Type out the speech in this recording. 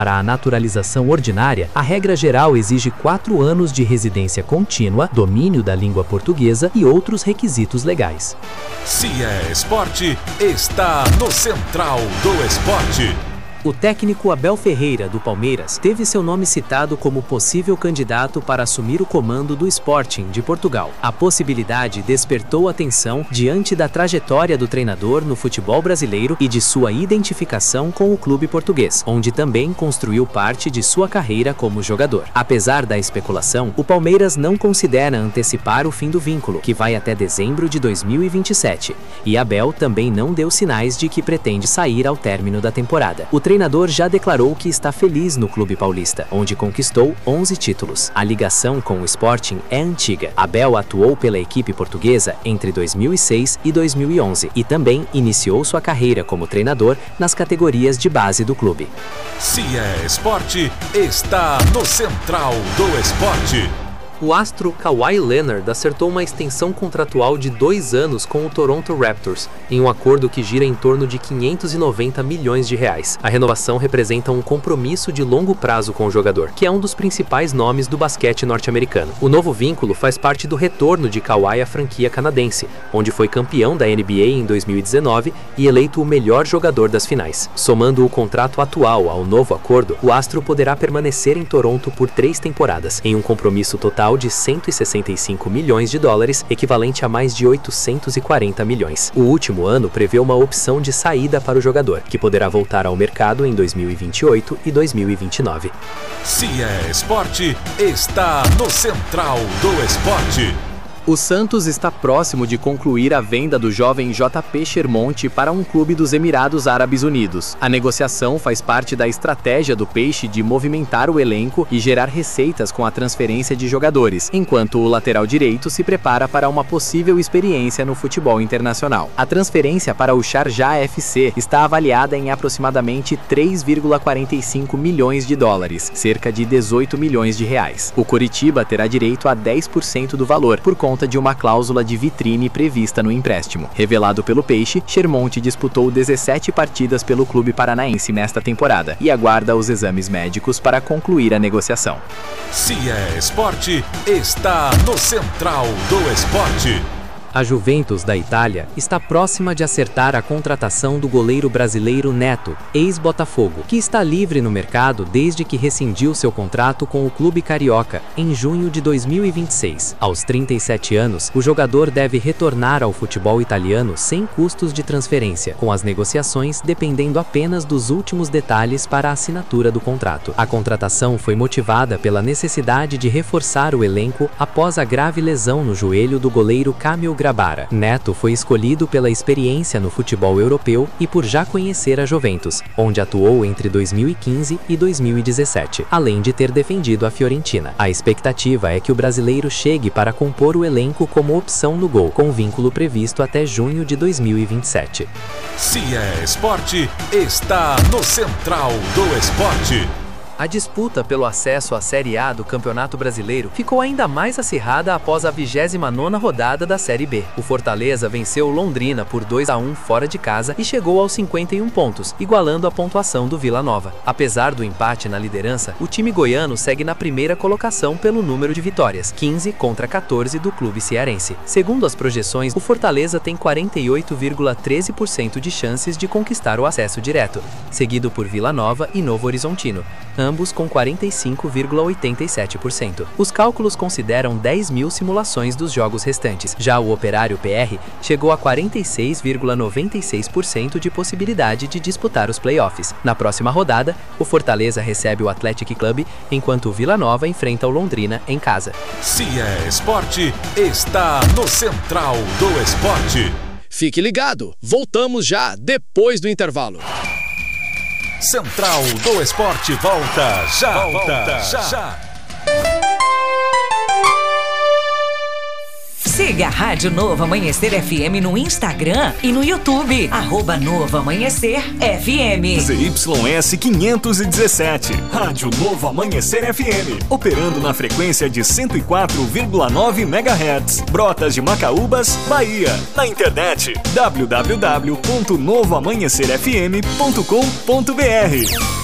Para a naturalização ordinária, a regra geral exige 4 anos de residência contínua, domínio da língua portuguesa e outros requisitos legais. Se é esporte, está no Central do Esporte. O técnico Abel Ferreira, do Palmeiras, teve seu nome citado como possível candidato para assumir o comando do Sporting de Portugal. A possibilidade despertou atenção diante da trajetória do treinador no futebol brasileiro e de sua identificação com o clube português, onde também construiu parte de sua carreira como jogador. Apesar da especulação, o Palmeiras não considera antecipar o fim do vínculo, que vai até dezembro de 2027, e Abel também não deu sinais de que pretende sair ao término da temporada. O treinador já declarou que está feliz no clube paulista, onde conquistou 11 títulos. A ligação com o Sporting é antiga. Abel atuou pela equipe portuguesa entre 2006 e 2011 e também iniciou sua carreira como treinador nas categorias de base do clube. Se é esporte, está no Central do Esporte. O astro Kawhi Leonard acertou uma extensão contratual de 2 anos com o Toronto Raptors, em um acordo que gira em torno de 590 milhões de reais. A renovação representa um compromisso de longo prazo com o jogador, que é um dos principais nomes do basquete norte-americano. O novo vínculo faz parte do retorno de Kawhi à franquia canadense, onde foi campeão da NBA em 2019 e eleito o melhor jogador das finais. Somando o contrato atual ao novo acordo, o astro poderá permanecer em Toronto por 3 temporadas, em um compromisso total de 165 milhões de dólares, equivalente a mais de 840 milhões. O último ano prevê uma opção de saída para o jogador, que poderá voltar ao mercado em 2028 e 2029. Se é esporte, está no Central do Esporte. O Santos está próximo de concluir a venda do jovem JP Shermonte para um clube dos Emirados Árabes Unidos. A negociação faz parte da estratégia do Peixe de movimentar o elenco e gerar receitas com a transferência de jogadores, enquanto o lateral direito se prepara para uma possível experiência no futebol internacional. A transferência para o Sharjah FC está avaliada em aproximadamente 3,45 milhões de dólares, cerca de 18 milhões de reais. O Coritiba terá direito a 10% do valor, por conta de uma cláusula de vitrine prevista no empréstimo. Revelado pelo Peixe, Shermonte disputou 17 partidas pelo clube paranaense nesta temporada e aguarda os exames médicos para concluir a negociação. Se é esporte, está no Central do Esporte. A Juventus da Itália está próxima de acertar a contratação do goleiro brasileiro Neto, ex-Botafogo, que está livre no mercado desde que rescindiu seu contrato com o clube carioca em junho de 2026. Aos 37 anos, o jogador deve retornar ao futebol italiano sem custos de transferência, com as negociações dependendo apenas dos últimos detalhes para a assinatura do contrato. A contratação foi motivada pela necessidade de reforçar o elenco após a grave lesão no joelho do goleiro Kamil Grabara. Neto foi escolhido pela experiência no futebol europeu e por já conhecer a Juventus, onde atuou entre 2015 e 2017, além de ter defendido a Fiorentina. A expectativa é que o brasileiro chegue para compor o elenco como opção no gol, com vínculo previsto até junho de 2027. Se é esporte, está no Central do Esporte. A disputa pelo acesso à Série A do Campeonato Brasileiro ficou ainda mais acirrada após a 29ª rodada da Série B. O Fortaleza venceu o Londrina por 2-1 fora de casa e chegou aos 51 pontos, igualando a pontuação do Vila Nova. Apesar do empate na liderança, o time goiano segue na primeira colocação pelo número de vitórias, 15 contra 14 do clube cearense. Segundo as projeções, o Fortaleza tem 48,13% de chances de conquistar o acesso direto, seguido por Vila Nova e Novo Horizontino, ambos com 45,87%. Os cálculos consideram 10.000 simulações dos jogos restantes. Já o Operário PR chegou a 46,96% de possibilidade de disputar os playoffs. Na próxima rodada, o Fortaleza recebe o Athletic Club, enquanto o Vila Nova enfrenta o Londrina em casa. Se é esporte, está no Central do Esporte. Fique ligado, voltamos já depois do intervalo. Central do Esporte volta já. Siga a Rádio Novo Amanhecer FM no Instagram e no YouTube. @Novo Amanhecer FM. ZYS 517. Rádio Novo Amanhecer FM. Operando na frequência de 104,9 MHz. Brotas de Macaúbas, Bahia. Na internet www.novoamanhecerfm.com.br.